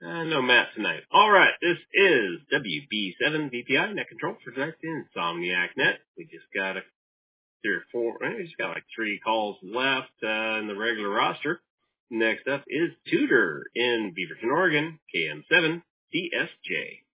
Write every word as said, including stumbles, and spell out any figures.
Uh, no Matt tonight. All right, this is W B seven V P I Net Control for tonight's Insomniac Net. We just got a three or four, we just got like three calls left uh, in the regular roster. Next up is Tudor in Beaverton, Oregon, K M seven C S J.